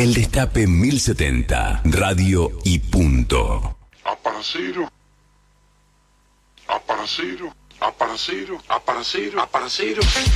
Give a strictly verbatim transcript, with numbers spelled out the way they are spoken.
El Destape mil setenta, radio y punto. Aparecero, aparecero, aparecero, aparecero, aparecero.